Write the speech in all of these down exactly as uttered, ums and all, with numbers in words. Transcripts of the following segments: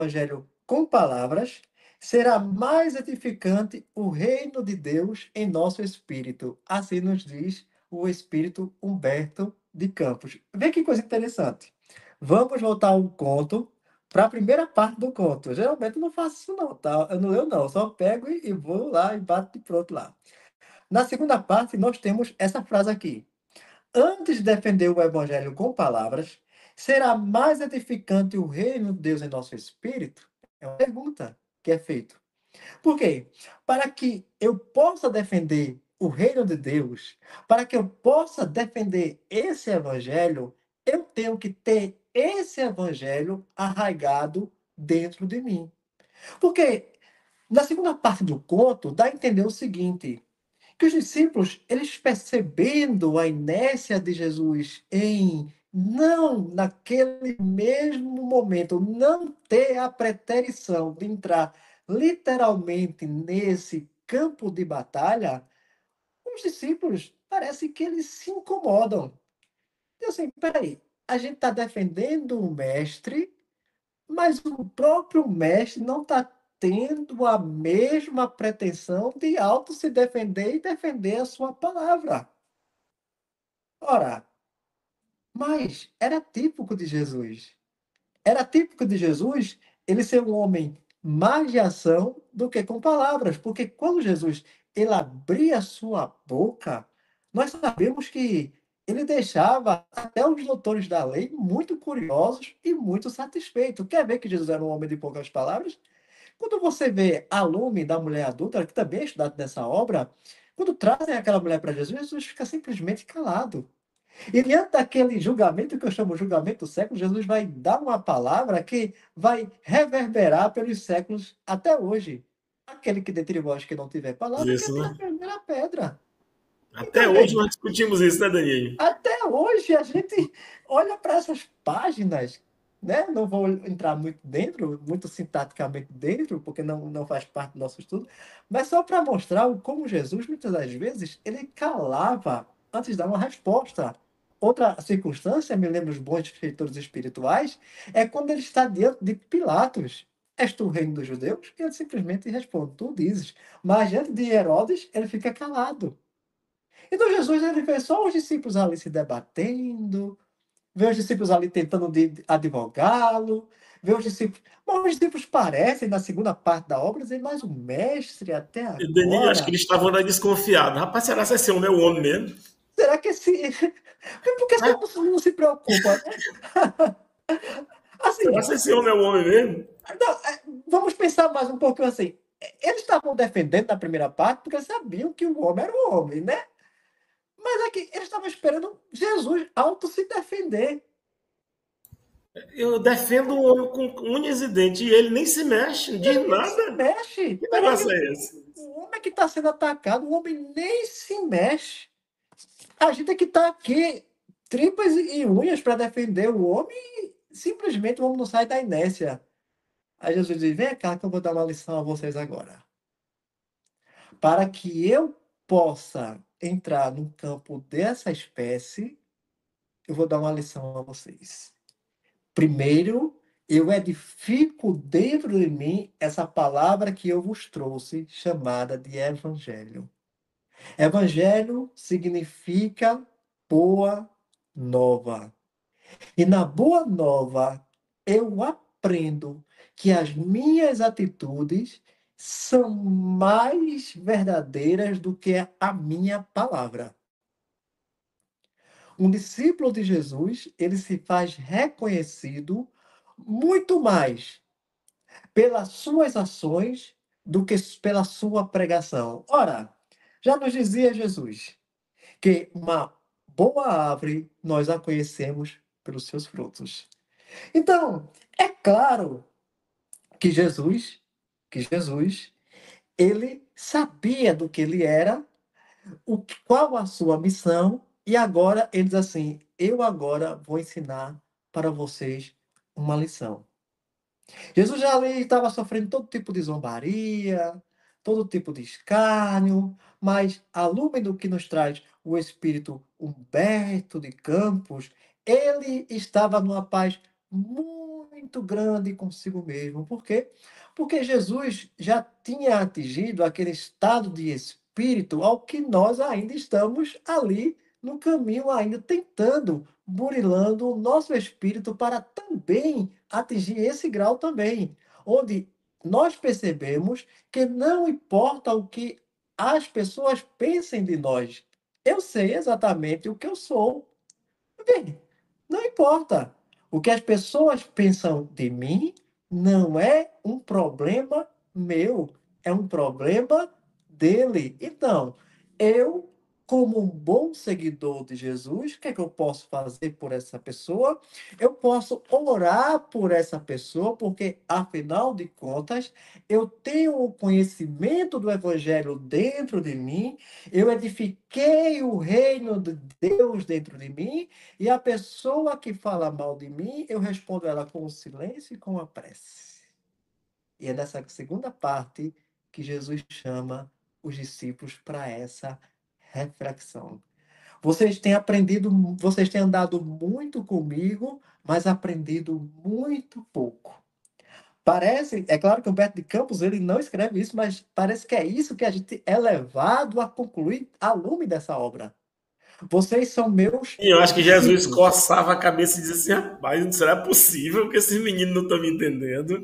Evangelho com palavras, será mais edificante o reino de Deus em nosso espírito. Assim nos diz o espírito Humberto de Campos. Vê que coisa interessante. Vamos voltar ao conto, para a primeira parte do conto. Geralmente eu não faço isso não, tá? Eu não leio não, eu só pego e e vou lá e bato de pronto lá. Na segunda parte, nós temos essa frase aqui. Antes de defender o evangelho com palavras, será mais edificante o reino de Deus em nosso espírito? É uma pergunta que é feita. Por quê? Para que eu possa defender o reino de Deus, para que eu possa defender esse evangelho, eu tenho que ter esse evangelho arraigado dentro de mim. Porque na segunda parte do conto dá a entender o seguinte: que os discípulos, eles percebendo a inércia de Jesus em não, naquele mesmo momento, não ter a preterição de entrar literalmente nesse campo de batalha, os discípulos parece que eles se incomodam. E assim, peraí, a gente está defendendo o mestre, mas o próprio mestre não está tendo a mesma pretensão de auto se defender e defender a sua palavra. Ora, mas era típico de Jesus. Era típico de Jesus ele ser um homem mais de ação do que com palavras, porque quando Jesus ele abria a sua boca, nós sabemos que ele deixava até os doutores da lei muito curiosos e muito satisfeitos. Quer ver que Jesus era um homem de poucas palavras? Quando você vê a lume da mulher adulta, que também é estudado nessa obra, quando trazem aquela mulher para Jesus, Jesus fica simplesmente calado. E diante daquele julgamento que eu chamo julgamento do século, Jesus vai dar uma palavra que vai reverberar pelos séculos até hoje. Aquele que dentre vós que não tiver palavra, que Isso, atire a né? primeira pedra. Até Então, hoje veja, nós discutimos isso, né, Daniel? até hoje a gente olha para essas páginas, né? Não vou entrar muito dentro, muito sintaticamente dentro, porque não, não faz parte do nosso estudo, mas só para mostrar o como Jesus, muitas das vezes, ele calava antes de dar uma resposta. Outra circunstância, me lembro os bons escritores espirituais, é quando ele está diante de Pilatos. És tu o reino dos judeus? E ele simplesmente responde, tu dizes. Mas diante de Herodes, ele fica calado. Então Jesus ele vê só os discípulos ali se debatendo, vê os discípulos ali tentando de advogá-lo, vê os discípulos. Bom, os discípulos parecem, na segunda parte da obra, dizer, mas o mestre até E Daniel, acho que agora. eles estavam na desconfiada. Rapaz, será que esse homem é o homem mesmo? Será que esse. Por que Né? você não se preocupa, né? Será Assim, que esse homem é o homem mesmo? não, é, vamos pensar mais um pouquinho assim. Eles estavam defendendo na primeira parte porque sabiam que o homem era o homem, né? Mas aqui, eles estavam esperando Jesus auto se defender. Eu defendo o homem com unhas e dentes e ele nem se mexe, não diz Nem se nada. mexe. Que Parece negócio é esse? o homem que está sendo atacado, o homem nem se mexe. A gente é que está aqui, tripas e unhas para defender o homem e simplesmente o homem não sai da inércia. Aí Jesus diz: vem cá que eu vou dar uma lição a vocês agora. Para que eu possa entrar no campo dessa espécie, eu vou dar uma lição a vocês. Primeiro, eu edifico dentro de mim essa palavra que eu vos trouxe, chamada de Evangelho. Evangelho significa boa nova. E na boa nova, eu aprendo que as minhas atitudes são mais verdadeiras do que a minha palavra. Um discípulo de Jesus, ele se faz reconhecido muito mais pelas suas ações do que pela sua pregação. Ora, já nos dizia Jesus que uma boa árvore nós a conhecemos pelos seus frutos. Então, é claro que Jesus, que Jesus, ele sabia do que ele era, o qual a sua missão, e agora ele diz assim: eu agora vou ensinar para vocês uma lição. Jesus já ali estava sofrendo todo tipo de zombaria, todo tipo de escárnio, mas a lume do que nos traz o espírito Humberto de Campos, ele estava numa paz muito muito grande consigo mesmo. Por quê? Porque Jesus já tinha atingido aquele estado de espírito ao que nós ainda estamos ali no caminho, ainda tentando, burilando o nosso espírito para também atingir esse grau também, onde nós percebemos que não importa o que as pessoas pensem de nós, eu sei exatamente o que eu sou. Bem, não importa. O que as pessoas pensam de mim não é um problema meu, é um problema dele. Então, eu, como um bom seguidor de Jesus, o que é que eu posso fazer por essa pessoa? Eu posso orar por essa pessoa, porque, afinal de contas, eu tenho o conhecimento do Evangelho dentro de mim, eu edifiquei o reino de Deus dentro de mim, e a pessoa que fala mal de mim, eu respondo ela com o silêncio e com a prece. E é nessa segunda parte que Jesus chama os discípulos para essa reflexão. Vocês têm aprendido, vocês têm andado muito comigo, mas aprendido muito pouco. Parece, é claro que o Humberto de Campos ele não escreve isso, mas parece que é isso que a gente é levado a concluir a lume dessa obra. Vocês são meus E eu acho que Jesus discípulos. coçava a cabeça e dizia assim: rapaz, não será possível que esses meninos não estão me entendendo.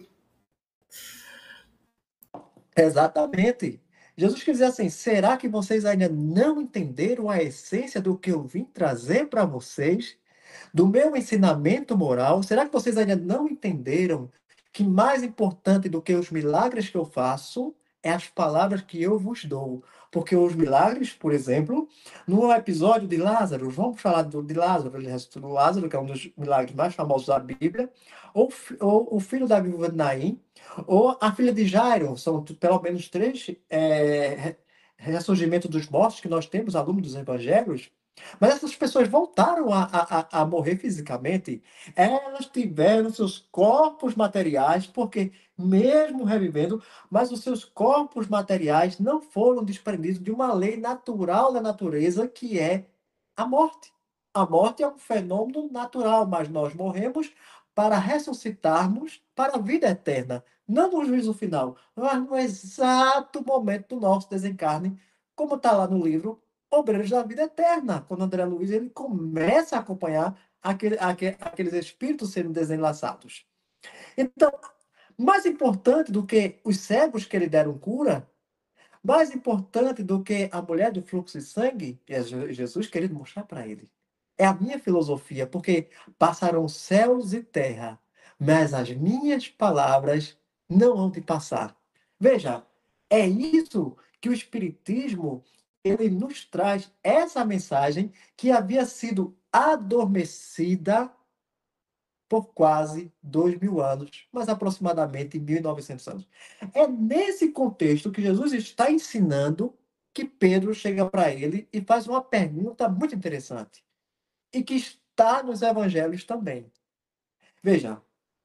Exatamente. Jesus quis dizer assim: será que vocês ainda não entenderam a essência do que eu vim trazer para vocês? Do meu ensinamento moral? Será que vocês ainda não entenderam que mais importante do que os milagres que eu faço é as palavras que eu vos dou? Porque os milagres, por exemplo, no episódio de Lázaro, vamos falar do, de Lázaro, ele ressuscitou Lázaro, que é um dos milagres mais famosos da Bíblia, ou, ou o filho da viúva de Naim, ou a filha de Jairo, são pelo menos três é, ressurgimentos dos mortos que nós temos ao longo dos evangelhos. Mas essas pessoas voltaram a, a, a morrer fisicamente. Elas tiveram seus corpos materiais, porque, mesmo revivendo, mas os seus corpos materiais não foram desprendidos de uma lei natural da natureza, que é a morte. A morte é um fenômeno natural, mas nós morremos para ressuscitarmos para a vida eterna. Não no juízo final, mas no exato momento do nosso desencarne, como está lá no livro Obreiros da Vida Eterna, quando André Luiz ele começa a acompanhar aquele, aquele, aqueles espíritos sendo desenlaçados. Então, mais importante do que os cegos que lhe deram cura, mais importante do que a mulher do fluxo de sangue, é Jesus querendo mostrar para ele. É a minha filosofia, porque passarão céus e terra, mas as minhas palavras não hão de passar. Veja, é isso que o Espiritismo ele nos traz, essa mensagem que havia sido adormecida por quase dois mil anos, mas aproximadamente mil e novecentos anos. É nesse contexto que Jesus está ensinando que Pedro chega para ele e faz uma pergunta muito interessante e que está nos evangelhos também. Veja,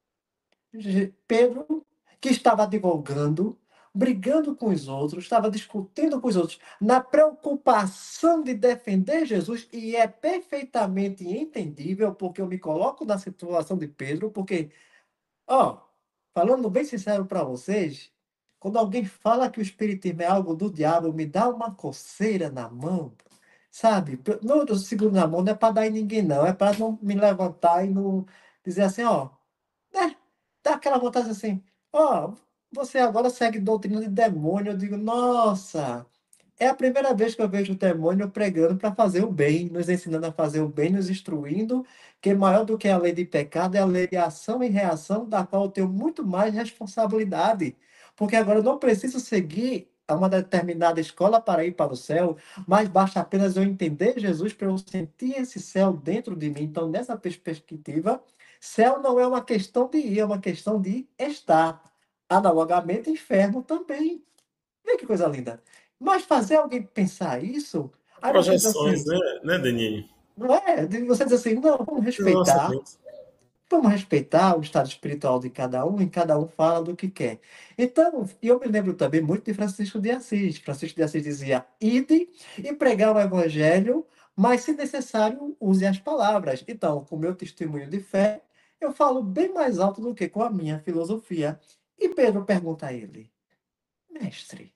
Pedro, que estava divulgando, brigando com os outros, estava discutindo com os outros, na preocupação de defender Jesus, e é perfeitamente entendível, porque eu me coloco na situação de Pedro, porque, ó, falando bem sincero para vocês, quando alguém fala que o espiritismo é algo do diabo, me dá uma coceira na mão, sabe? Não, eu seguro na mão, não é para dar em ninguém, não, é para não me levantar e não dizer assim, ó, né? Dá aquela vontade assim, ó, você agora segue doutrina de demônio. Eu digo, nossa, é a primeira vez que eu vejo o demônio pregando para fazer o bem, nos ensinando a fazer o bem, nos instruindo, que maior do que a lei de pecado é a lei de ação e reação, da qual eu tenho muito mais responsabilidade. Porque agora eu não preciso seguir a uma determinada escola para ir para o céu, mas basta apenas eu entender Jesus para eu sentir esse céu dentro de mim. Então, nessa perspectiva, céu não é uma questão de ir, é uma questão de estar. Analogamente, inferno também. Vê que coisa linda. Mas fazer alguém pensar isso, aí você diz Projeções, assim, né, né, Denini? não é? Você diz assim, não, vamos Nossa respeitar, mente. vamos respeitar o estado espiritual de cada um, e cada um fala do que quer. Então, e eu me lembro também muito de Francisco de Assis. Francisco de Assis dizia, ide e pregar o evangelho, mas se necessário, use as palavras. Então, com o meu testemunho de fé, eu falo bem mais alto do que com a minha filosofia. E Pedro pergunta a ele: Mestre,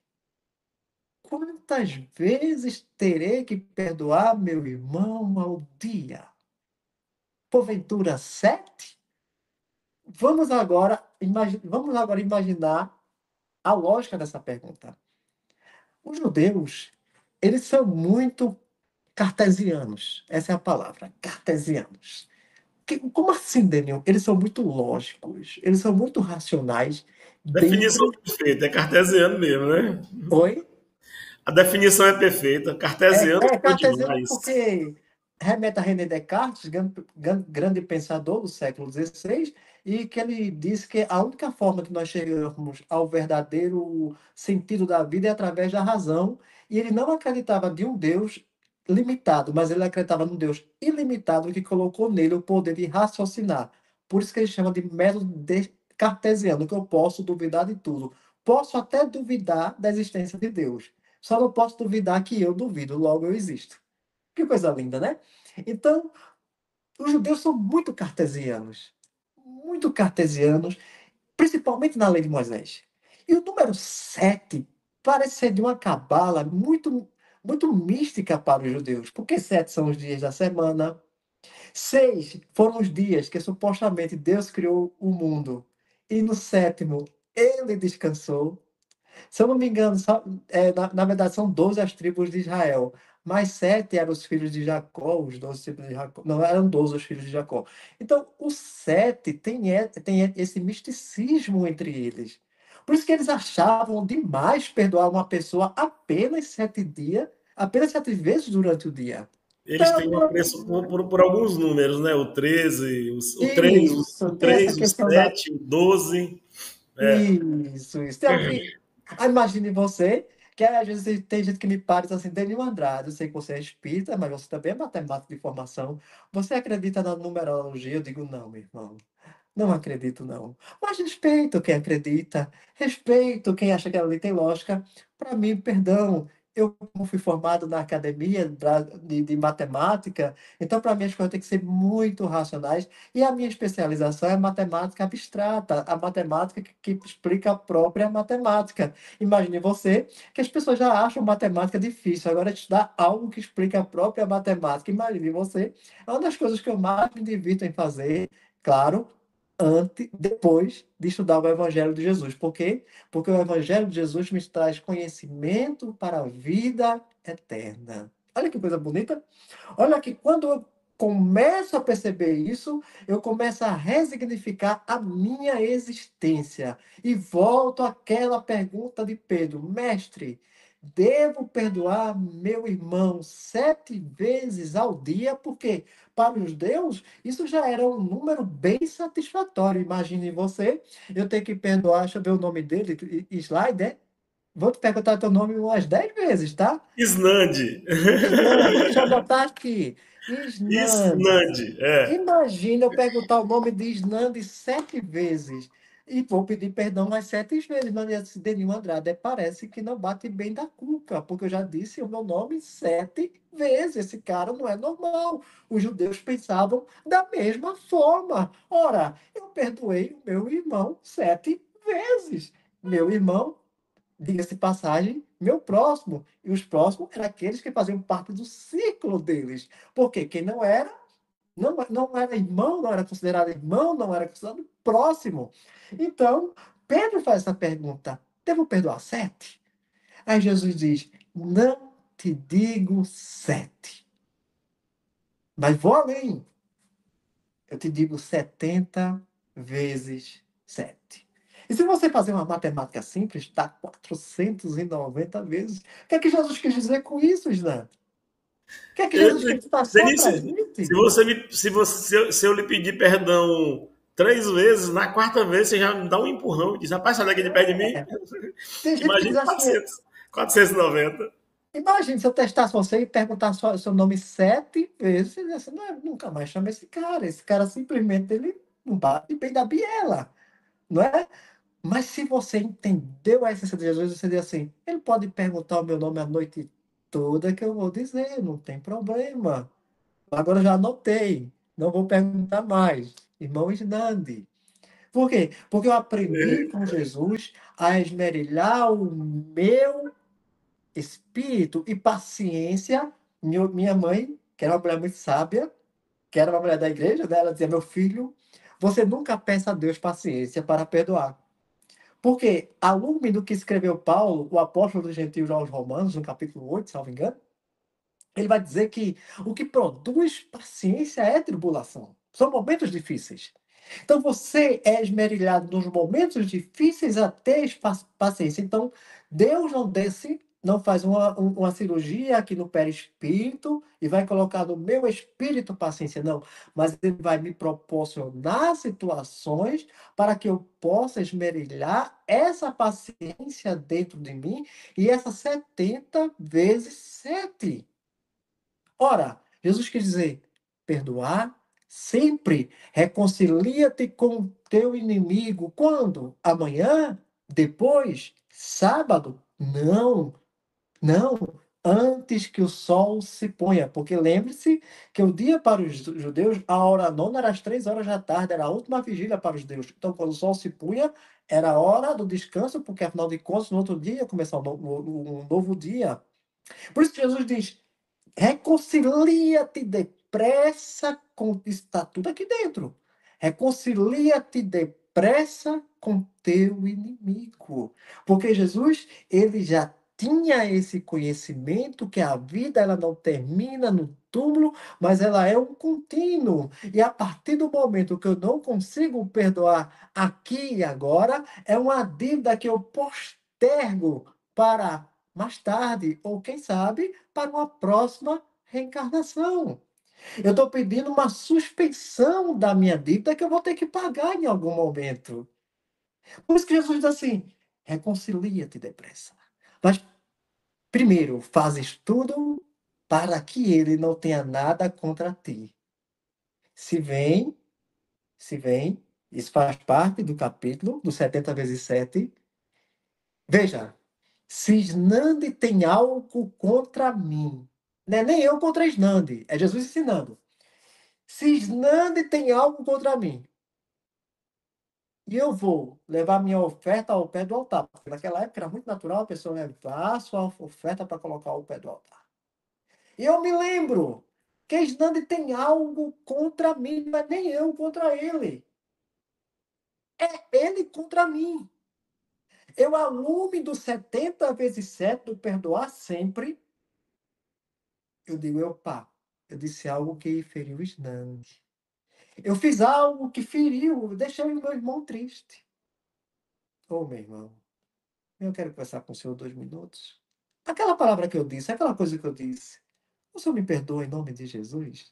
quantas vezes terei que perdoar meu irmão ao dia? Porventura sete? Vamos agora, imagi- vamos agora imaginar a lógica dessa pergunta. Os judeus, eles são muito cartesianos. Essa é a palavra, cartesianos. Que- como assim, Daniel? Eles são muito lógicos, eles são muito racionais Definição dentro. perfeita, é cartesiano mesmo, né? Oi? A definição é perfeita. É, Cartesiano é foi cartesiano demais. porque remete a René Descartes, gran- gran- grande pensador do século dezesseis, e que ele disse que a única forma que nós chegamos ao verdadeiro sentido da vida é através da razão, e ele não acreditava de um Deus limitado, mas ele acreditava num Deus ilimitado que colocou nele o poder de raciocinar. Por isso que ele chama de método de- cartesiano, que eu posso duvidar de tudo. Posso até duvidar da existência de Deus. Só não posso duvidar que eu duvido, logo eu existo. Que coisa linda, né? Então, os judeus são muito cartesianos. Muito cartesianos, principalmente na lei de Moisés. E o número sete parece ser de uma cabala muito, muito mística para os judeus, porque sete são os dias da semana, seis foram os dias que supostamente Deus criou o mundo, e no sétimo ele descansou. Se eu não me engano, só- é, na, na verdade são doze as tribos de Israel, mas sete eram os filhos de Jacó, os doze filhos de Jacó. Não, eram doze os filhos de Jacó. Então, o sete tem, é- tem esse misticismo entre eles. Por isso que eles achavam demais perdoar uma pessoa apenas sete dias, apenas sete vezes durante o dia. Eles têm um Pelo apreço por, por, por alguns números, né? O treze, o, o três, o, isso, o tem essa três, o questão da. sete, o doze. É. Isso, isso. Tem alguém... Ah, imagine você, que às vezes tem gente que me para e diz assim, Danilo Andrade, eu sei que você é espírita, mas você também é matemático de formação. Você acredita na numerologia? Eu digo, não, meu irmão. Não acredito, não. Mas respeito quem acredita, respeito quem acha que ali tem lógica. Para mim, perdão, eu como fui formado na academia da- de, de matemática, então para mim as coisas têm que ser muito racionais. E a minha especialização é matemática abstrata, a matemática que, que explica a própria matemática. Imagine você que as pessoas já acham matemática difícil, agora estudar algo que explica a própria matemática. Imagine você, é uma das coisas que eu mais me divirto em fazer. Claro, antes, depois de estudar o Evangelho de Jesus. Por quê? Porque o Evangelho de Jesus me traz conhecimento para a vida eterna. Olha que coisa bonita. Olha que quando eu começo a perceber isso, eu começo a resignificar a minha existência. E volto àquela pergunta de Pedro: Mestre, devo perdoar meu irmão sete vezes ao dia? Porque para os judeus isso já era um número bem satisfatório. Imagine você, eu tenho que perdoar, deixa eu ver o nome dele, Slide, né? Vou te perguntar teu nome umas dez vezes, tá? Isnande. Isnande, deixa eu botar aqui. Isnande. Isnande, é. Imagina eu perguntar o nome de Isnande sete vezes. E vou pedir perdão mais sete vezes. Mas esse Denil Andrade parece que não bate bem da cuca, porque eu já disse o meu nome sete vezes. Esse cara não é normal. Os judeus pensavam da mesma forma. Ora, eu perdoei o meu irmão sete vezes. Meu irmão, diga-se de passagem, meu próximo. E os próximos eram aqueles que faziam parte do ciclo deles. Porque quem não era, não, não era irmão, não era considerado irmão, não era considerado próximo. Então, Pedro faz essa pergunta: devo perdoar sete? Aí Jesus diz: não te digo sete, mas vou além. Eu te digo setenta vezes sete. E se você fazer uma matemática simples, dá quatrocentos e noventa vezes. O que é que Jesus quis dizer com isso, Islan? O que é que Jesus quis passar para a Denise, se gente? você me, se você, se eu, se eu lhe pedir perdão três vezes, na quarta vez você já me dá um empurrão e diz, rapaz, sai daqui de perto de mim. É, tem gente que diz Imagine assim, quatrocentos, quatrocentos e noventa. imagine se eu testasse você e perguntar só seu nome sete vezes, você diz assim, não, eu nunca mais chamo esse cara. Esse cara simplesmente ele não bate bem da biela, não é? Mas se você entendeu a essência de Jesus, você diz assim, ele pode perguntar o meu nome a noite toda que eu vou dizer, não tem problema. Agora eu já anotei, não vou perguntar mais. irmão Isnandi. Por quê? Porque eu aprendi com Jesus a esmerilhar o meu espírito e paciência. Minha minha mãe, que era uma mulher muito sábia, que era uma mulher da igreja, né? Ela dizia: meu filho, você nunca peça a Deus paciência para perdoar. Porque, a lume do que escreveu Paulo, o apóstolo dos gentios aos Romanos, no capítulo oito, salvo engano, ele vai dizer que o que produz paciência é tribulação. São momentos difíceis. Então você é esmerilhado nos momentos difíceis até espa- paciência. Então Deus não desce, não faz uma, um- uma cirurgia aqui no perispírito e vai colocar no meu espírito paciência, não. Mas Ele vai me proporcionar situações para que eu possa esmerilhar essa paciência dentro de mim e essa setenta vezes sete. Ora, Jesus quis dizer: perdoar sempre, reconcilia-te com o teu inimigo. Quando? Amanhã? Depois? Sábado? Não, não. Antes que o sol se ponha. Porque lembre-se que o dia para os judeus, a hora nona era às três horas da tarde, era a última vigília para os judeus. Então, quando o sol se punha, era a hora do descanso, porque afinal de contas, no outro dia ia começar um novo, um novo dia. Por isso que Jesus diz: reconcilia-te depressa com. Está tudo aqui dentro. Reconcilia-te depressa com teu inimigo. Porque Jesus, ele já tinha esse conhecimento que a vida ela não termina no túmulo, mas ela é um contínuo. E a partir do momento que eu não consigo perdoar aqui e agora, é uma dívida que eu postergo para mais tarde, ou quem sabe, para uma próxima reencarnação. Eu estou pedindo uma suspensão da minha dívida que eu vou ter que pagar em algum momento. Por isso que Jesus diz assim: reconcilia-te depressa. Mas primeiro, fazes tudo para que ele não tenha nada contra ti. Se vem, se vem, isso faz parte do capítulo, do setenta vezes sete. Veja, se Isnande tem algo contra mim, não é nem eu contra Isnande, é Jesus ensinando. Se Isnande tem algo contra mim, e eu vou levar minha oferta ao pé do altar, porque naquela época era muito natural a pessoa levar sua oferta para colocar ao pé do altar. E eu me lembro que Isnande tem algo contra mim, não é nem eu contra ele. É ele contra mim. Eu, a lume do setenta vezes sete do perdoar sempre, eu digo: eu pá, eu disse algo que feriu Isnande. Eu fiz algo que feriu, deixei o meu irmão triste. Ô, meu irmão, eu quero conversar com o senhor dois minutos. Aquela palavra que eu disse, aquela coisa que eu disse, o senhor me perdoa em nome de Jesus?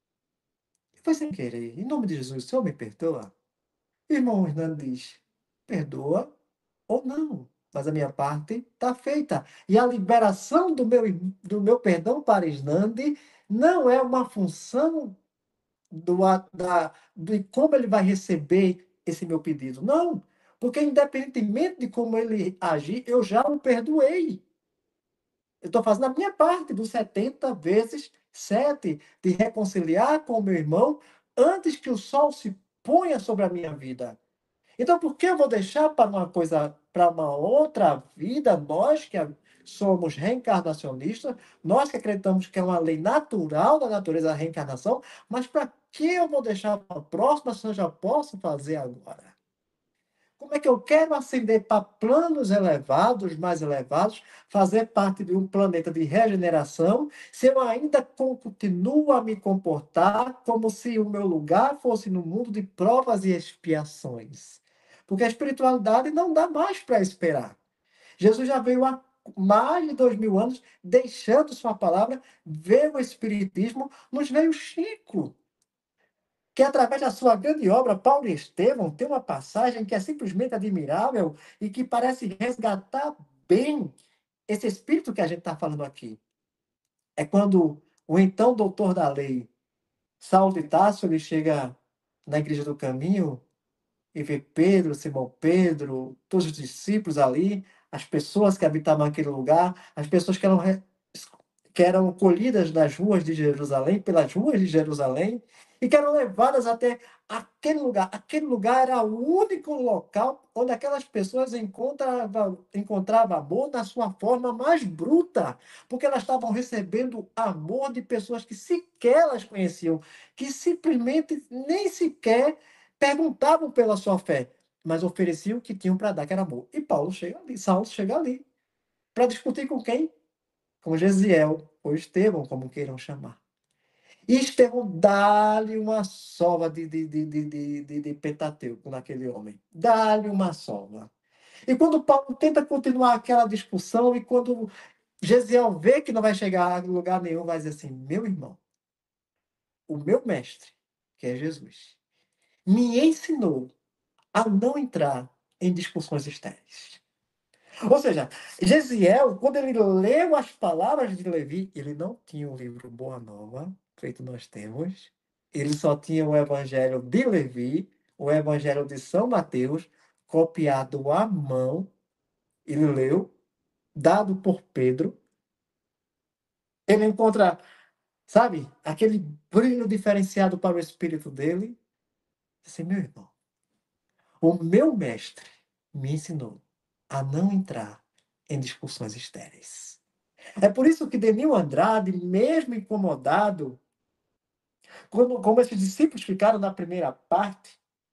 Foi sem querer. Em nome de Jesus, o senhor me perdoa? O irmão Hernando diz: perdoa ou não, mas a minha parte está feita. E a liberação do meu, do meu perdão para Isnande não é uma função do, a- da, de como ele vai receber esse meu pedido. Não, porque independentemente de como ele agir, eu já o perdoei. Eu estou fazendo a minha parte dos setenta vezes sete de reconciliar com o meu irmão antes que o sol se ponha sobre a minha vida. Então, por que eu vou deixar para uma coisa, para uma outra vida, nós que somos reencarnacionistas, nós que acreditamos que é uma lei natural da natureza a reencarnação, mas para que eu vou deixar para a próxima se eu já posso fazer agora? Como é que eu quero ascender para planos elevados, mais elevados, fazer parte de um planeta de regeneração, se eu ainda continuo a me comportar como se o meu lugar fosse no mundo de provas e expiações? Porque a espiritualidade não dá mais para esperar. Jesus já veio há mais de dois mil anos, deixando sua palavra, veio o Espiritismo, nos veio Chico, que através da sua grande obra, Paulo e Estevão, tem uma passagem que é simplesmente admirável e que parece resgatar bem esse espírito que a gente está falando aqui. É quando o então doutor da lei, Saulo de Tarso, ele chega na Igreja do Caminho e vê Pedro, Simão Pedro, todos os discípulos ali, as pessoas que habitavam aquele lugar, as pessoas que eram, que eram colhidas nas ruas de Jerusalém, pelas ruas de Jerusalém, e que eram levadas até aquele lugar. Aquele lugar era o único local onde aquelas pessoas encontravam, encontravam amor na sua forma mais bruta, porque elas estavam recebendo amor de pessoas que sequer elas conheciam, que simplesmente nem sequer perguntavam pela sua fé, mas ofereciam o que tinham para dar, que era amor. E Paulo chega ali, Saulo chega ali, para discutir com quem? Com Gesiel, ou Estevão, como queiram chamar. E Estevão dá-lhe uma sova de, de, de, de, de, de, de Pentateuco naquele homem. Dá-lhe uma sova. E quando Paulo tenta continuar aquela discussão, e quando Gesiel vê que não vai chegar a lugar nenhum, vai dizer assim: meu irmão, o meu mestre, que é Jesus, me ensinou a não entrar em discussões estéreis. Ou seja, Gesiel, quando ele leu as palavras de Levi, ele não tinha o livro Boa Nova, feito nós temos. Ele só tinha o Evangelho de Levi, o Evangelho de São Mateus, copiado à mão. Ele leu, dado por Pedro. Ele encontra, sabe, aquele brilho diferenciado para o espírito dele. Assim, meu irmão, o meu mestre me ensinou a não entrar em discussões estéreis. É por isso que Denil Andrade, mesmo incomodado, quando, como esses discípulos ficaram na primeira parte,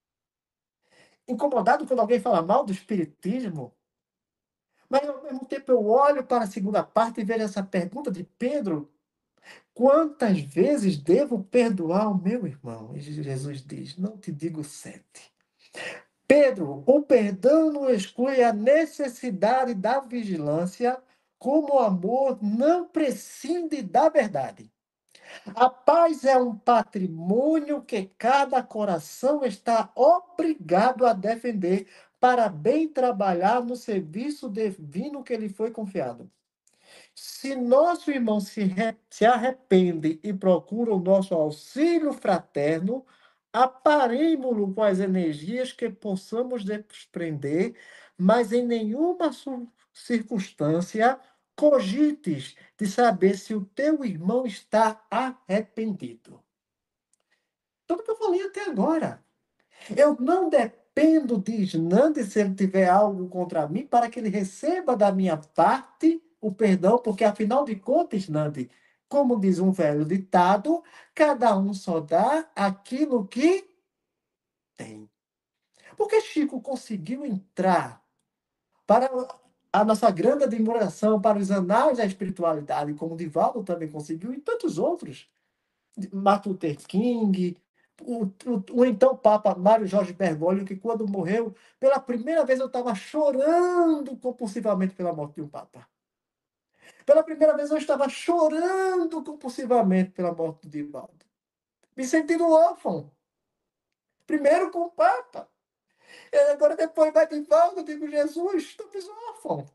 incomodado quando alguém fala mal do Espiritismo, mas ao mesmo tempo eu olho para a segunda parte e vejo essa pergunta de Pedro: quantas vezes devo perdoar o meu irmão? E Jesus diz: não te digo sete. Pedro, o perdão não exclui a necessidade da vigilância, como o amor não prescinde da verdade. A paz é um patrimônio que cada coração está obrigado a defender para bem trabalhar no serviço divino que lhe foi confiado. Se nosso irmão se, re- se arrepende e procura o nosso auxílio fraterno, aparemo-lo com as energias que possamos desprender, mas em nenhuma su- circunstância cogites de saber se o teu irmão está arrependido. Tudo que eu falei até agora. Eu não dependo de Isnande se ele tiver algo contra mim para que ele receba da minha parte o perdão, porque afinal de contas, Isnande, como diz um velho ditado, cada um só dá aquilo que tem. Porque Chico conseguiu entrar para a nossa grande admiração, para os anais da espiritualidade, como Divaldo também conseguiu, e tantos outros. Martin Luther King, o, o, o então Papa Mário Jorge Bergoglio, que quando morreu, pela primeira vez eu estava chorando compulsivamente pela morte de um Papa. Pela primeira vez eu estava chorando compulsivamente pela morte de Divaldo. Me sentindo órfão. Primeiro com o Papa. E agora depois vai Divaldo, eu digo, Jesus, estamos órfãos.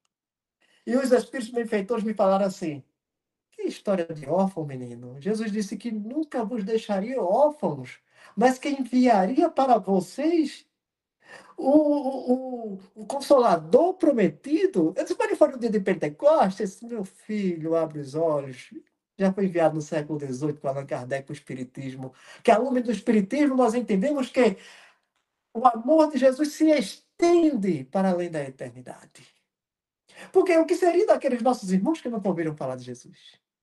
E os espíritos benfeitores me falaram assim: que história de órfão, menino? Jesus disse que nunca vos deixaria órfãos, mas que enviaria para vocês o, o, o Consolador prometido. Eu disse, mas foi no dia de Pentecostes? Meu filho, abre os olhos. Já foi enviado no século dezoito com Allan Kardec o Espiritismo. Que a lume do Espiritismo nós entendemos que o amor de Jesus se estende para além da eternidade. Porque o que seria daqueles nossos irmãos que não ouviram falar de Jesus?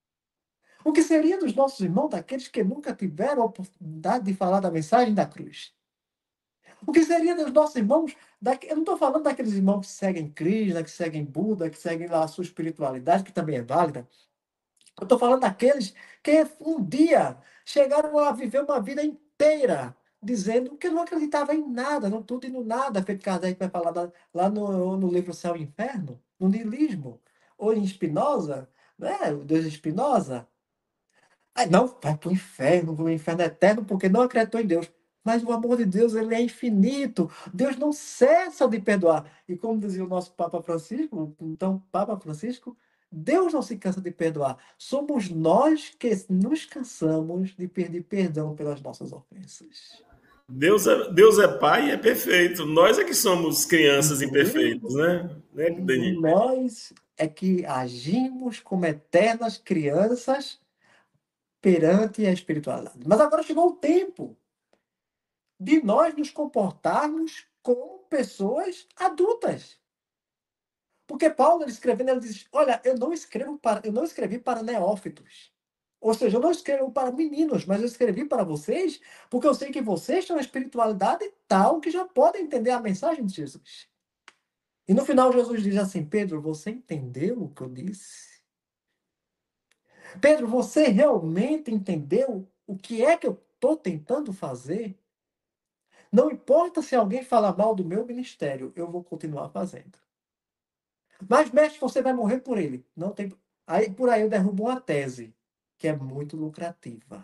O que seria dos nossos irmãos, daqueles que nunca tiveram a oportunidade de falar da mensagem da cruz? O que seria dos nossos irmãos? Da... Eu não estou falando daqueles irmãos que seguem Krishna, que seguem Buda, que seguem lá a sua espiritualidade, que também é válida. Eu estou falando daqueles que um dia chegaram a viver uma vida inteira dizendo que não acreditava em nada, não tudo e no nada, feito Kardec vai falar da- lá no, no livro Céu e Inferno, no niilismo, ou em Spinoza, né? O Deus de Spinoza. Aí não, vai para o inferno, para o inferno eterno, porque não acreditou em Deus. Mas o amor de Deus, ele é infinito. Deus não cessa de perdoar. E como dizia o nosso Papa Francisco, então Papa Francisco, Deus não se cansa de perdoar. Somos nós que nos cansamos de pedir perdão pelas nossas ofensas. Deus é, Deus é pai e é perfeito. Nós é que somos crianças imperfeitas, Inclusive, né? Né, Dani? nós é que agimos como eternas crianças perante a espiritualidade. Mas agora chegou o tempo de nós nos comportarmos como pessoas adultas. Porque Paulo, ele escrevendo, ele diz: olha, eu não escrevo para, eu não escrevi para neófitos. Ou seja, eu não escrevo para meninos, mas eu escrevi para vocês, porque eu sei que vocês têm uma espiritualidade tal que já podem entender a mensagem de Jesus. E no final Jesus diz assim: Pedro, você entendeu o que eu disse? Pedro, você realmente entendeu o que é que eu estou tentando fazer? Não importa se alguém falar mal do meu ministério, eu vou continuar fazendo. Mas, mestre, você vai morrer por ele. Não tem. Aí, por aí eu derrubo uma tese que é muito lucrativa.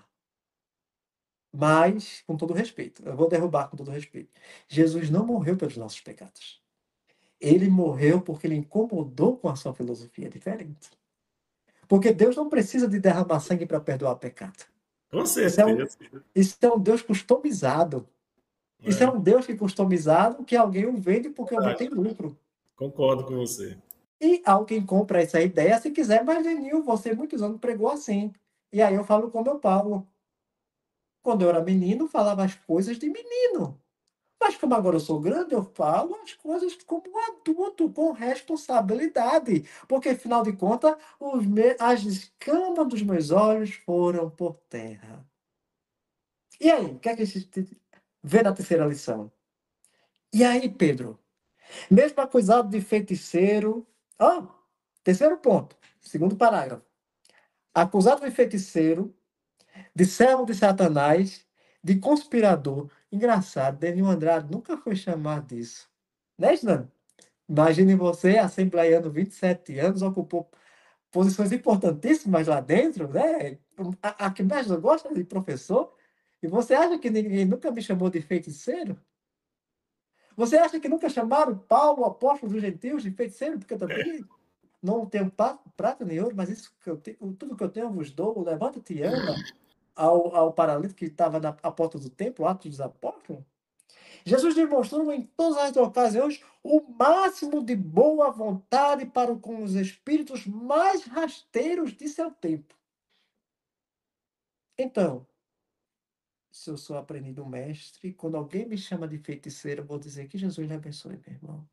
Mas, com todo respeito, eu vou derrubar com todo respeito. Jesus não morreu pelos nossos pecados. Ele morreu porque ele incomodou com a sua filosofia diferente. Porque Deus não precisa de derramar sangue para perdoar pecado. Com Isso é, um, certeza. isso é um Deus customizado. Isso é É, um Deus que customizado que alguém o vende porque verdade. obtém lucro. Concordo com você. E alguém compra essa ideia se quiser, mas Denil, você muitos anos pregou assim. E aí eu falo como eu falo. Quando eu era menino, falava as coisas de menino. Mas como agora eu sou grande, eu falo as coisas como um adulto, com responsabilidade. Porque, afinal de contas, os me... as escamas dos meus olhos foram por terra. E aí, o que é que a gente vê na terceira lição? E aí, Pedro? Mesmo acusado de feiticeiro. Ó, terceiro ponto, segundo parágrafo. Acusado de feiticeiro, de servo de Satanás, de conspirador. Engraçado, Denil Andrade nunca foi chamado disso. Né, Isnan? Imagine você, assembleiano, vinte e sete anos, ocupou posições importantíssimas lá dentro, né? A, a que mais eu gosto é de professor. E você acha que ninguém nunca me chamou de feiticeiro? Você acha que nunca chamaram Paulo, o apóstolo dos gentios, de feiticeiro? Porque eu também não tenho pa- prata nem ouro, mas isso que eu tenho, tudo que eu tenho eu vos dou. Levanta-te e anda ao, ao paralítico que estava na à porta do templo, Atos dos Apóstolos. Jesus demonstrou em todas as ocasiões o máximo de boa vontade para com os espíritos mais rasteiros de seu tempo. Então, se eu sou aprendido mestre, quando alguém me chama de feiticeiro, eu vou dizer que Jesus lhe abençoe, meu irmão.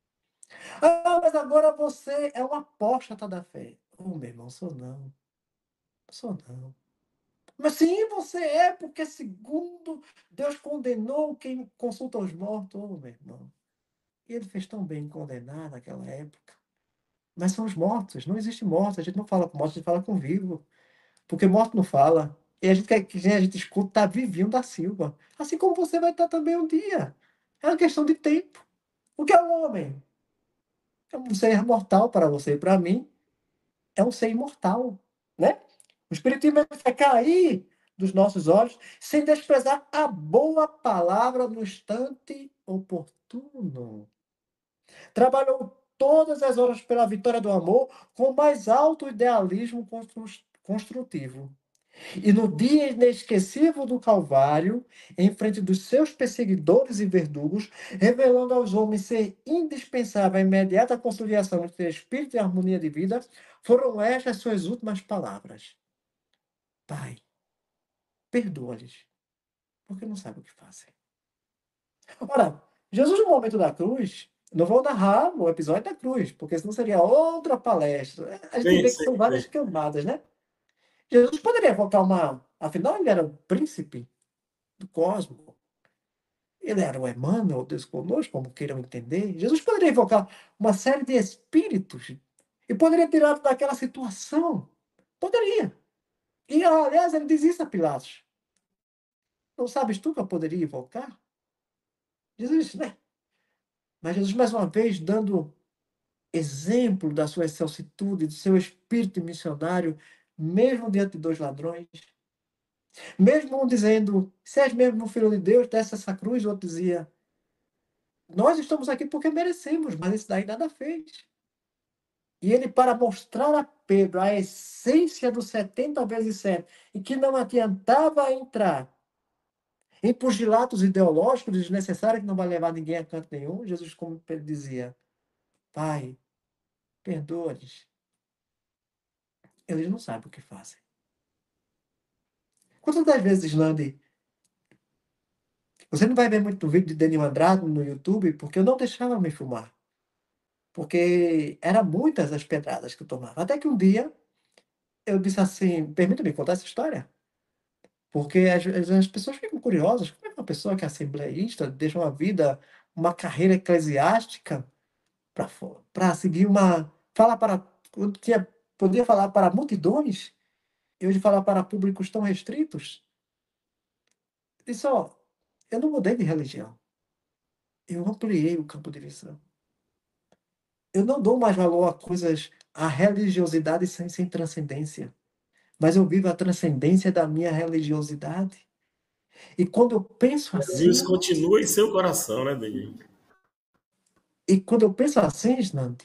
Ah, mas agora você é um apóstata da fé. Oh, meu irmão, sou não. Sou não. Mas sim, você é, porque segundo Deus condenou quem consulta os mortos. Oh, meu irmão. E ele fez tão bem em condenar naquela época. Mas são os mortos, não existe morto. A gente não fala com morto, a gente fala com vivo. Porque morto não fala. E a gente quer que a gente escuta tá vivinho da Silva. Assim como você vai estar também um dia. É uma questão de tempo. O que é o homem? É um ser mortal para você e para mim. É um ser imortal. Né? O Espiritismo vai cair dos nossos olhos sem desprezar a boa palavra no instante oportuno. Trabalhou todas as horas pela vitória do amor com o mais alto idealismo constru- construtivo. E no dia inesquecível do Calvário, em frente dos seus perseguidores e verdugos, revelando aos homens ser indispensável a imediata conciliação entre espírito e harmonia de vida, foram estas suas últimas palavras: Pai, perdoa-lhes, porque não sabem o que fazem. Ora, Jesus, no momento da cruz, não vou narrar o episódio da cruz, porque senão seria outra palestra. A gente Sim, vê que sim, são várias sim. camadas, né? Jesus poderia evocar uma. Afinal, ele era o príncipe do cosmos. Ele era o Emmanuel, Deus conosco, como queiram entender. Jesus poderia evocar uma série de espíritos e poderia tirar daquela situação. Poderia. E, aliás, ele diz isso a Pilatos. Não sabes tu que eu poderia invocar? Jesus, né? Mas Jesus, mais uma vez, dando exemplo da sua excelsitude, do seu espírito missionário, mesmo diante de dois ladrões. Mesmo um dizendo, se és mesmo filho de Deus, desce essa cruz, o outro dizia, nós estamos aqui porque merecemos, mas esse daí nada fez. E ele, para mostrar a Pedro a essência do setenta vezes sete, e que não adiantava entrar em pugilatos ideológicos desnecessários, que não vai levar ninguém a canto nenhum, Jesus, como Pedro dizia, Pai, perdoa-lhes. Eles não sabem o que fazem. Quantas das vezes, Nandi, você não vai ver muito vídeo de Danilo Andrade no YouTube, porque eu não deixava me filmar. Porque eram muitas as pedradas que eu tomava. Até que um dia eu disse assim: permita-me contar essa história. Porque as, as, as pessoas ficam curiosas. Como é que uma pessoa que é assembleísta deixa uma vida, uma carreira eclesiástica para seguir uma. Falar para. Eu tinha, podia falar para multidões e hoje falar para públicos tão restritos. Disse: ó, eu não mudei de religião. Eu ampliei o campo de visão. Eu não dou mais valor a coisas, a religiosidade sem, sem transcendência. Mas eu vivo a transcendência da minha religiosidade. E quando eu penso Deus assim, continua em seu coração, né, Daniel? e quando eu penso assim, Nandi,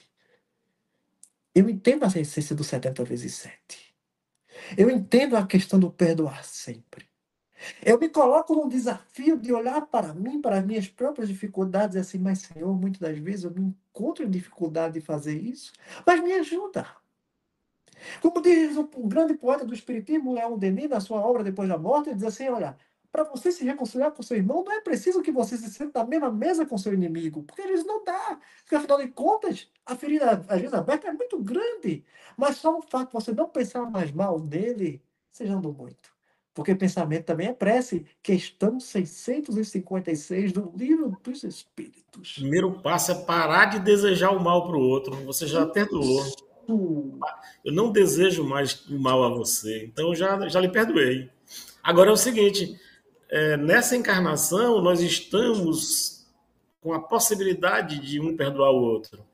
eu entendo a essência do setenta vezes sete. Eu entendo a questão do perdoar sempre. Eu me coloco num desafio de olhar para mim, para as minhas próprias dificuldades, e assim, mas Senhor, muitas das vezes eu me encontro em dificuldade de fazer isso, mas me ajuda. Como diz o grande poeta do Espiritismo, Leon Denis, na sua obra Depois da Morte, ele diz assim: olha, para você se reconciliar com seu irmão, não é preciso que você se sente na mesma mesa com seu inimigo, porque eles não dá. Porque, afinal de contas, a ferida, às vezes, aberta é muito grande. Mas só o fato de você não pensar mais mal dele, seja andou muito. Porque pensamento também é prece. Questão seiscentos e cinquenta e seis do Livro dos O Espíritos. primeiro passo é parar de desejar o mal para o outro. Você já perdoou. Isso. Eu não desejo mais o mal a você. Então eu já, já lhe perdoei. Agora é o seguinte: é, nessa encarnação, nós estamos com a possibilidade de um perdoar o outro.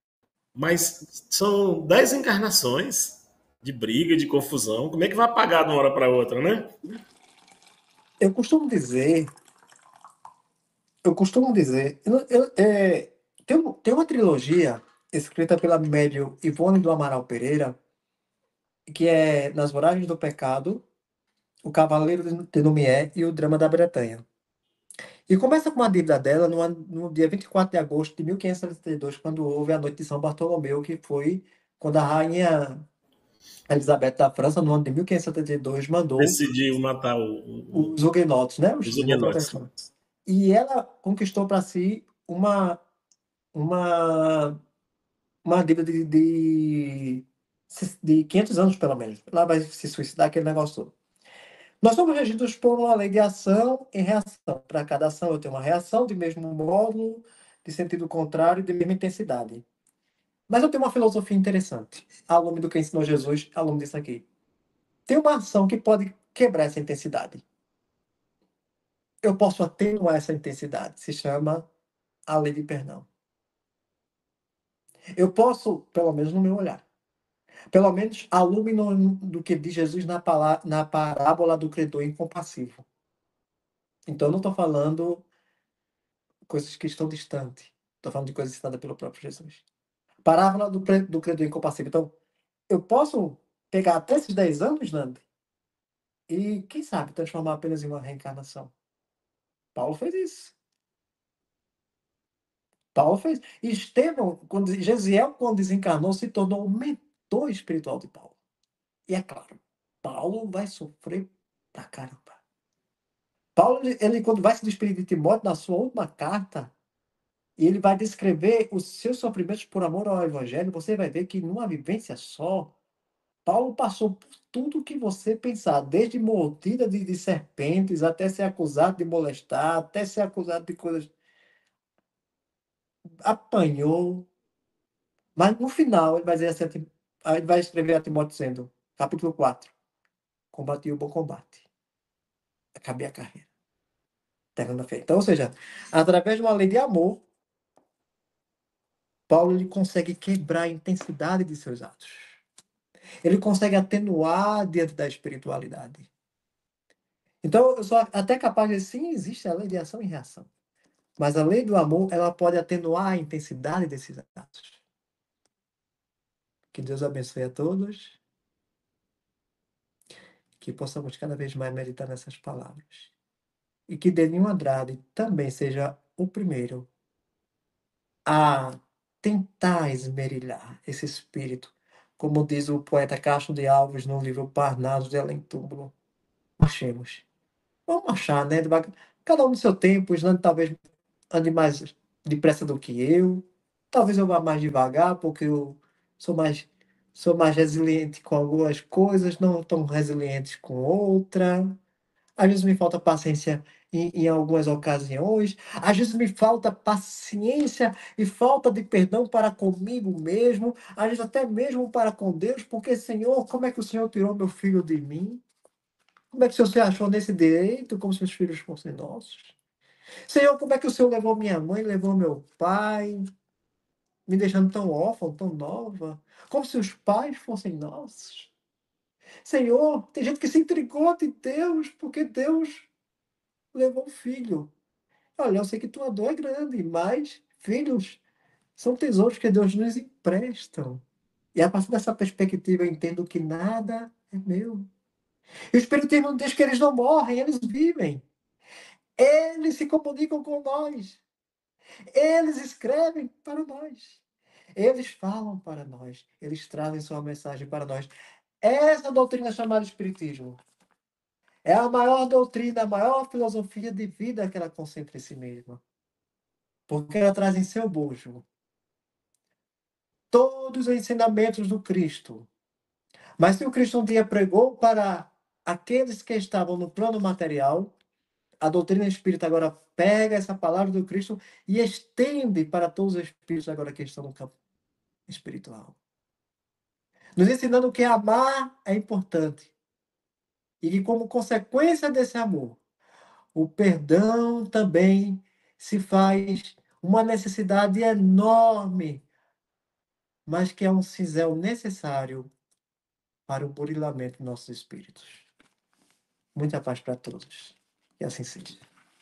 Mas são dez encarnações de briga, de confusão. Como é que vai apagar de uma hora para outra, né? Eu costumo dizer Eu costumo dizer, eu, eu- é, tem, um- tem uma trilogia escrita pela médium Ivone do Amaral Pereira, que é Nas Voragens do Pecado, O Cavaleiro de de Lumière e O Drama da Bretanha. E começa com uma dívida dela no, ano- no dia vinte e quatro de agosto de mil quinhentos e setenta e dois, quando houve a Noite de São Bartolomeu, que foi quando a rainha Elizabeth da França, no ano de mil quinhentos e setenta e dois, mandou Decidiu matar o, o, os huguenotes, né, os os irmãos huguenotes. protestantes. E ela conquistou para si uma, uma uma dívida de, de, de quinhentos anos, pelo menos. Lá vai se suicidar aquele negócio todo. Nós somos regidos por uma lei de ação e reação. Para cada ação eu tenho uma reação de mesmo modo, de sentido contrário, de mesma intensidade. Mas eu tenho uma filosofia interessante. Ao longo do que ensinou Jesus, ao longo disso aqui. Tem uma ação que pode quebrar essa intensidade. Eu posso atenuar essa intensidade. Se chama a lei de perdão. Eu posso, pelo menos no meu olhar, pelo menos alume no, do que diz Jesus na, pala- na parábola do credor incompassivo. Então, eu não estou falando coisas que estão distantes. Estou falando de coisas citadas pelo próprio Jesus. Parábola do, cre- do credor incompassivo. Então, eu posso pegar até esses dez anos, Nando, e, quem sabe, transformar apenas em uma reencarnação. Paulo fez isso. Paulo fez. E Estevão, quando, Gesiel, quando desencarnou, se tornou o mentor espiritual de Paulo. E é claro, Paulo vai sofrer pra caramba. Paulo, ele, ele, quando vai se despedir de Timóteo, na sua última carta, e ele vai descrever os seus sofrimentos por amor ao Evangelho, você vai ver que numa vivência só, Paulo passou por tudo que você pensar, desde mordida de, de serpentes, até ser acusado de molestar, até ser acusado de coisas. Apanhou, mas no final ele vai dizer assim, a Tim- aí ele vai escrever a Timóteo dizendo, capítulo quatro: combati o bom combate, acabei a carreira, terminando a fé. Então, ou seja, através de uma lei de amor, Paulo ele consegue quebrar a intensidade de seus atos. Ele consegue atenuar diante da espiritualidade. Então, eu sou até capaz de dizer, sim, existe a lei de ação e reação. Mas a lei do amor, ela pode atenuar a intensidade desses atos. Que Deus abençoe a todos, que possamos cada vez mais meditar nessas palavras. E que Denil Andrade também seja o primeiro a tentar esmerilhar esse espírito, como diz o poeta Castro de Alves no livro Parnaso de Além Túmulo. marchemos. Vamos marchar, né? Devagar. Cada um no seu tempo, o Islândia talvez ande mais depressa do que eu. Talvez eu vá mais devagar, porque eu sou mais, sou mais resiliente com algumas coisas, não tão resiliente com outra. Às vezes me falta paciência em, em algumas ocasiões. Às vezes me falta paciência e falta de perdão para comigo mesmo. Às vezes até mesmo para com Deus, porque, Senhor, como é que o Senhor tirou meu filho de mim? Como é que o Senhor se achou nesse direito, como se os filhos fossem nossos? Senhor, como é que o Senhor levou minha mãe, levou meu pai, me deixando tão órfão, tão nova? Como se os pais fossem nossos? Senhor, tem gente que se intrigou de Deus, porque Deus levou o filho. Olha, eu sei que tua dor é grande, mas filhos são tesouros que Deus nos emprestam. E a partir dessa perspectiva eu entendo que nada é meu. E o Espiritismo diz que eles não morrem, eles vivem. Eles se comunicam com nós. Eles escrevem para nós. Eles falam para nós. Eles trazem sua mensagem para nós. Essa doutrina chamada Espiritismo é a maior doutrina, a maior filosofia de vida que ela concentra em si mesma. Porque ela traz em seu bojo todos os ensinamentos do Cristo. Mas se o Cristo um dia pregou para aqueles que estavam no plano material, a doutrina espírita agora pega essa palavra do Cristo e estende para todos os espíritos agora que estão no campo espiritual. Nos ensinando que amar é importante. E que, como consequência desse amor, o perdão também se faz uma necessidade enorme, mas que é um cinzel necessário para o burilamento dos nossos espíritos. Muita paz para todos. E assim seja.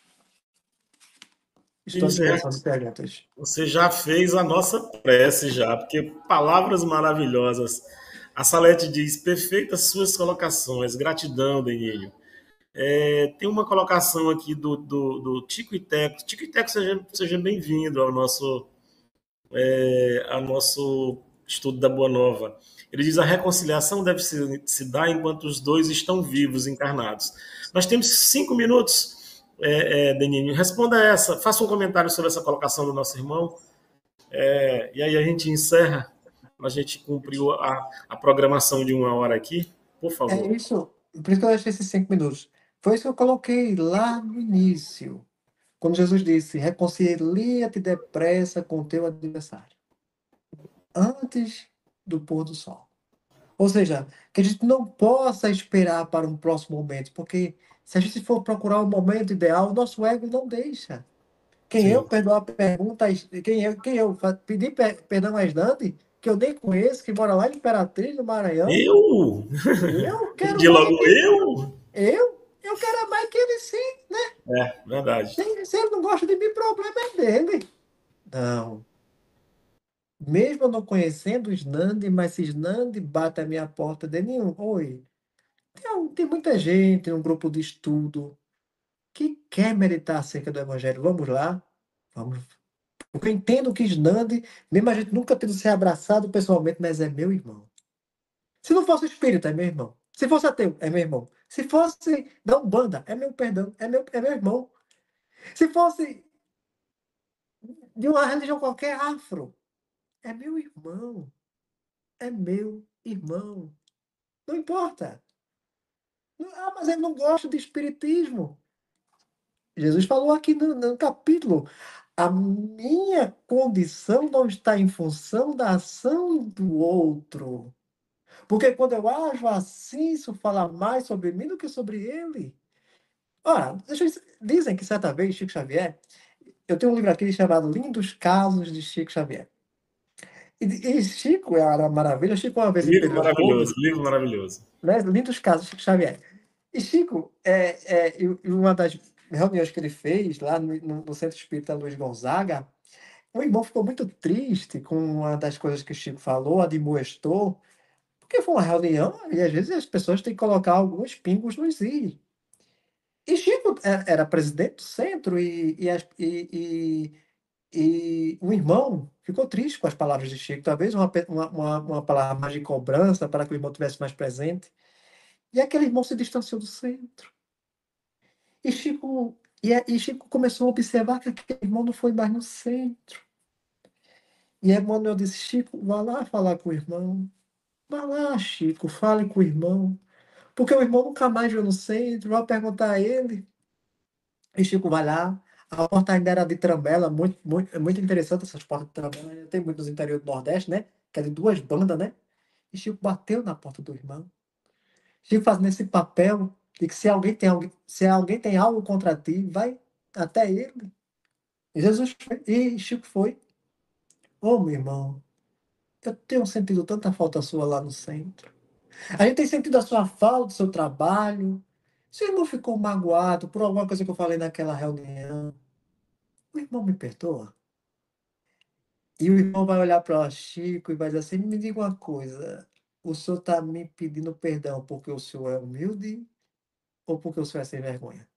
Estou à Isso é, disposição de perguntas. você já fez a nossa prece já, porque palavras maravilhosas. A Salete diz, perfeitas suas colocações, gratidão, Denilho. É, tem uma colocação aqui do, do, do Tico e Teco. Tico e Teco, seja, seja bem-vindo ao nosso, é, ao nosso estudo da Boa Nova. Ele diz, a reconciliação deve se, se dar enquanto os dois estão vivos, encarnados. Nós temos cinco minutos, é, é, Denilho. Responda essa, faça um comentário sobre essa colocação do nosso irmão, é, e aí a gente encerra. A gente cumpriu a, a programação de uma hora aqui. Por É favor. isso. Por isso que eu deixei esses cinco minutos. Foi isso que eu coloquei lá no início. Quando Jesus disse: reconcilia-te depressa com o teu adversário. Antes do pôr do sol. Ou seja, que a gente não possa esperar para um próximo momento, porque se a gente for procurar o momento ideal, o nosso ego não deixa. Quem eu Sim. perdoar a pergunta, quem eu, quem eu pedir per- perdão a Isnande, que eu nem conheço, que mora lá em Imperatriz, no Maranhão, Eu? eu quero De mais é logo que eu? eu, eu quero é mais que ele sim. É, verdade. Se, se ele não gosta de mim, o problema é dele. Não. Mesmo eu não conhecendo o Isnande, mas se Isnande bate a minha porta de nenhum, oi, tem, tem muita gente num grupo de estudo que quer meditar acerca do Evangelho. Vamos lá? Vamos. Porque eu entendo que Isnande, mesmo a gente nunca tendo se abraçado pessoalmente, mas é meu irmão. Se não fosse espírita, é meu irmão. Se fosse ateu, é meu irmão. Se fosse da Umbanda, é meu perdão, é meu, é meu irmão. Se fosse de uma religião qualquer, afro, é meu irmão. É meu irmão. Não importa. Ah, mas ele não gosta de espiritismo. Jesus falou aqui no, no capítulo: a minha condição não está em função da ação do outro. Porque quando eu ajo assim, isso fala mais sobre mim do que sobre ele. Ora, deixa eu- dizem que certa vez Chico Xavier, eu tenho um livro aqui chamado Lindos Casos de Chico Xavier. E, e Chico era maravilha. Chico, uma vez em Livro Pedro maravilhoso, Leopoldo, livro maravilhoso. né? Lindos Casos de Chico Xavier. E Chico, é, é, em uma das reuniões que ele fez lá no, no- no Centro Espírita Luiz Gonzaga, o irmão ficou muito triste com uma das coisas que o Chico falou, admoestou, porque foi uma reunião e às vezes as pessoas têm que colocar alguns pingos nos i. E Chico era, era presidente do centro e, e, as- e, e, e o irmão ficou triste com as palavras de Chico, talvez uma, pe- uma, uma, uma palavra mais de cobrança para que o irmão tivesse mais presente. E aquele irmão se distanciou do centro. E Chico, e, e Chico começou a observar que aquele irmão não foi mais no centro. E Emmanuel disse, Chico, vá lá falar com o irmão. Vá lá, Chico, fale com o irmão. Porque o irmão nunca mais veio no centro, vai perguntar a ele. E Chico vai lá. A porta ainda era de trambela, muito, muito, é muito interessante essas portas de trambela. Ainda tem muito nos interiores do Nordeste, né? Que é de duas bandas, né? E Chico bateu na porta do irmão. Chico fazendo esse papel de que se alguém tem, alguém, se alguém tem algo contra ti, vai até ele. E Jesus foi. E Chico foi. Ô, oh, meu irmão, eu tenho sentido tanta falta sua lá no centro. A gente tem sentido a sua falta, do seu trabalho. Seu irmão ficou magoado por alguma coisa que eu falei naquela reunião. O irmão me perdoa? E o irmão vai olhar para o Chico e vai dizer assim, me diga uma coisa, o senhor está me pedindo perdão porque o senhor é humilde ou porque o senhor é sem vergonha?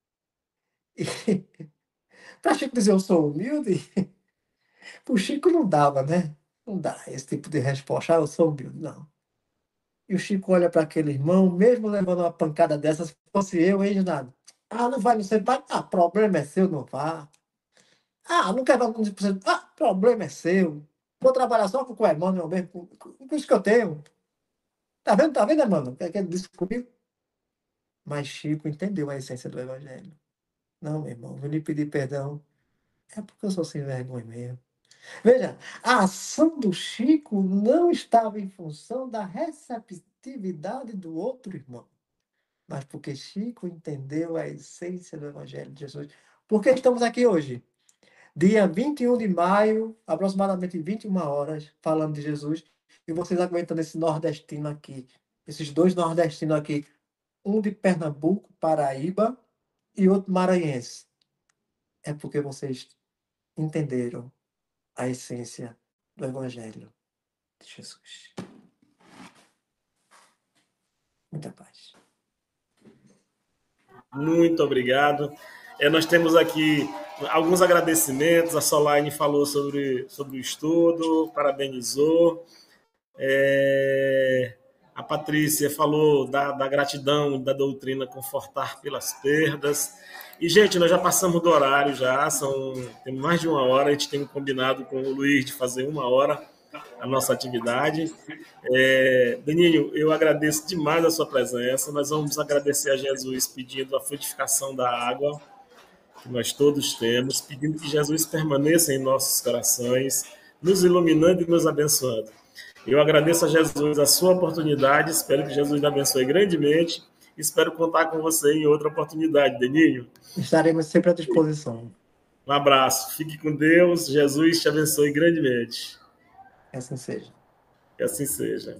Para Chico dizer eu sou humilde, para o Chico não dava, né? Não dá esse tipo de resposta, ah, eu sou humilde, não. E o Chico olha para aquele irmão, mesmo levando uma pancada dessas, se fosse eu, hein, Renato? Ah, não vai no centro, vai. Ah, problema é seu, não vá. Ah, não quer vamos por cento. Ah, problema é seu. Vou trabalhar só com o Emmanuel mesmo, com, com, com isso que eu tenho. Tá vendo, tá vendo, Emmanuel? O que é que ele disse comigo? Mas Chico entendeu a essência do Evangelho. Não, meu irmão, vou lhe pedir perdão. É porque eu sou sem vergonha mesmo. Veja, a ação do Chico não estava em função da receptividade do outro irmão, mas porque Chico entendeu a essência do Evangelho de Jesus. Por que estamos aqui hoje? Dia vinte e um de maio, aproximadamente vinte e uma horas, falando de Jesus, e vocês aguentando esse nordestino aqui, esses dois nordestinos aqui, um de Pernambuco, Paraíba, e outro maranhense. É porque vocês entenderam a essência do Evangelho de Jesus. Muita paz. Muito obrigado. É, nós temos aqui alguns agradecimentos. A Solaine falou sobre, sobre o estudo, parabenizou. É, a Patrícia falou da, da gratidão da doutrina confortar pelas perdas. E, gente, nós já passamos do horário, já são tem mais de uma hora. A gente tem combinado com o Luiz de fazer uma hora a nossa atividade. É, Daninho, eu agradeço demais a sua presença. Nós vamos agradecer a Jesus pedindo a frutificação da água que nós todos temos, pedindo que Jesus permaneça em nossos corações, nos iluminando e nos abençoando. Eu agradeço a Jesus a sua oportunidade, espero que Jesus me abençoe grandemente, espero contar com você em outra oportunidade, Daninho. Estaremos sempre à disposição. Um abraço, fique com Deus, Jesus te abençoe grandemente. Que assim seja. Que assim seja.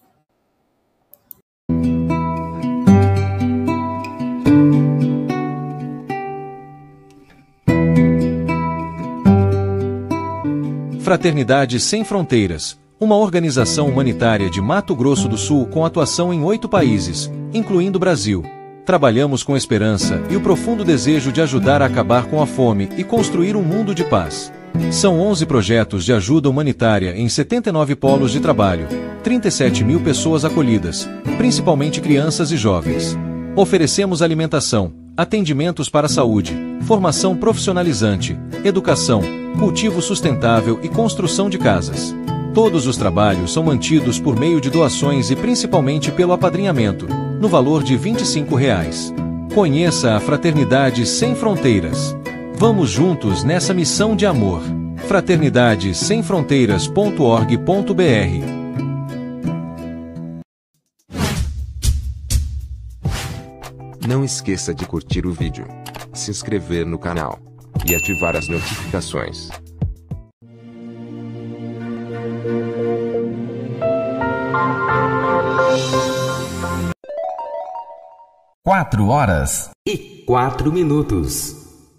Fraternidade Sem Fronteiras, uma organização humanitária de Mato Grosso do Sul com atuação em oito países, incluindo o Brasil. Trabalhamos com esperança e o profundo desejo de ajudar a acabar com a fome e construir um mundo de paz. São onze projetos de ajuda humanitária em setenta e nove polos de trabalho, trinta e sete mil pessoas acolhidas, principalmente crianças e jovens. Oferecemos alimentação, atendimentos para a saúde, formação profissionalizante, educação, cultivo sustentável e construção de casas. Todos os trabalhos são mantidos por meio de doações e principalmente pelo apadrinhamento, no valor de vinte e cinco reais. Conheça a Fraternidade Sem Fronteiras. Vamos juntos nessa missão de amor. fraternidade sem fronteiras ponto org ponto br. Não esqueça de curtir o vídeo, se inscrever no canal e ativar as notificações. Quatro horas e quatro minutos.